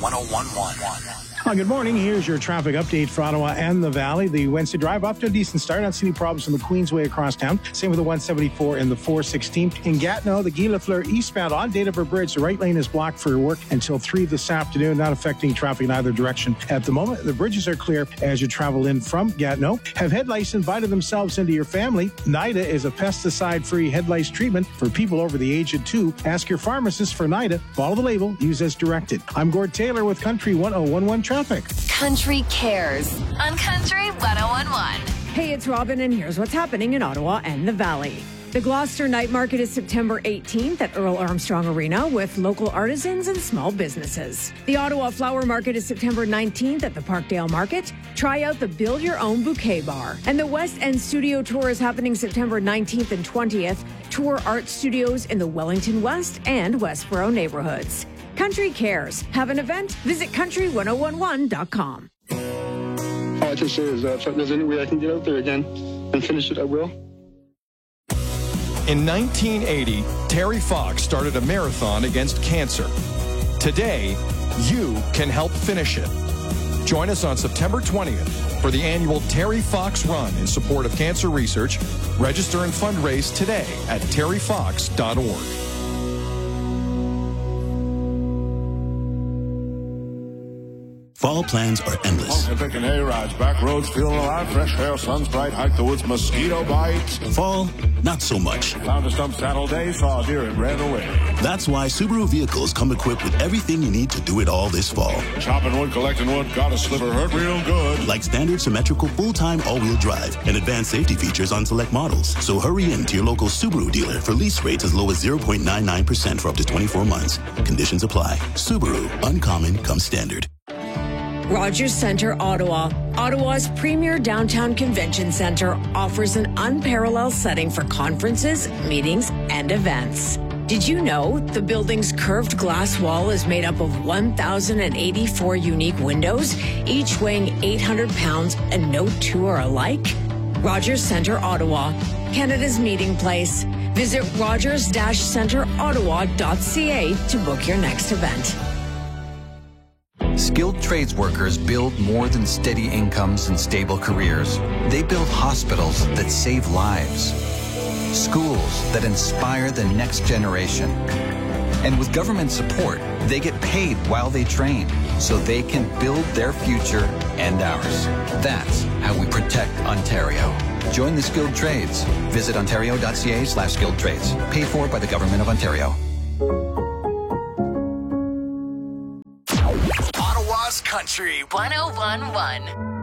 1011. Good morning. Here's your traffic update for Ottawa and the Valley. The Wednesday drive up to a decent start. Not seeing any problems on the Queensway across town. Same with the 174 and the 416. In Gatineau, the Guy Lafleur eastbound on Dataver Bridge. The right lane is blocked for work until 3 this afternoon, not affecting traffic in either direction. At the moment, the bridges are clear as you travel in from Gatineau. Have head lice invited themselves into your family? NIDA is a pesticide-free head lice treatment for people over the age of 2. Ask your pharmacist for NIDA. Follow the label. Use as directed. I'm Gord Taylor with Country 1011 Traffic. Country Cares on Country 1011. Hey, it's Robin, and here's what's happening in Ottawa and the Valley. The Gloucester Night Market is September 18th at Earl Armstrong Arena with local artisans and small businesses. The Ottawa Flower Market is September 19th at the Parkdale Market. Try out the Build Your Own Bouquet Bar. And the West End Studio Tour is happening September 19th and 20th. Tour art studios in the Wellington West and Westboro neighborhoods. Country Cares. Have an event? Visit country1011.com. All I can say is that if there's any way I can get out there again and finish it, I will. In 1980, Terry Fox started a marathon against cancer. Today, you can help finish it. Join us on September 20th for the annual Terry Fox Run in support of cancer research. Register and fundraise today at terryfox.org. Fall plans are endless. Taking A-rides, back roads, feeling alive, fresh air, sun's bright, hike the woods, mosquito bites. Fall, not so much. Found a stump saddle day, saw a deer and ran away. That's why Subaru vehicles come equipped with everything you need to do it all this fall. Chopping wood, collecting wood, got a sliver, hurt real good. Like standard symmetrical full-time all-wheel drive and advanced safety features on select models. So hurry in to your local Subaru dealer for lease rates as low as 0.99% for up to 24 months. Conditions apply. Subaru, uncommon comes standard. Rogers Centre, Ottawa. Ottawa's premier downtown convention centre offers an unparalleled setting for conferences, meetings, and events. Did you know the building's curved glass wall is made up of 1,084 unique windows, each weighing 800 pounds, and no two are alike? Rogers Centre, Ottawa, Canada's meeting place. Visit rogers-centreottawa.ca to book your next event. Skilled trades workers build more than steady incomes and stable careers. They build hospitals that save lives, schools that inspire the next generation. And with government support, they get paid while they train so they can build their future and ours. That's how we protect Ontario. Join the skilled trades. Visit ontario.ca/skilled trades. Paid for by the Government of Ontario. Ottawa's Country 1011.